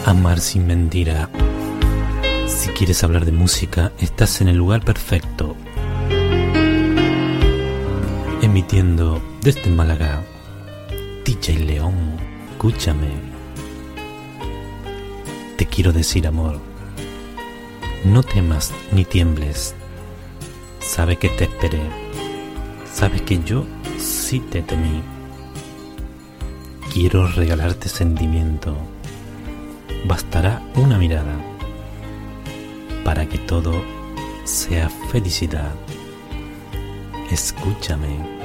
Amar sin mentira. Si quieres hablar de música, estás en el lugar perfecto. Emitiendo desde Málaga, DJ León, escúchame. Te quiero decir, amor, no temas ni tiembles. Sabes que te esperé, sabes que yo sí te temí. Quiero regalarte sentimiento. Bastará una mirada para que todo sea felicidad. Escúchame.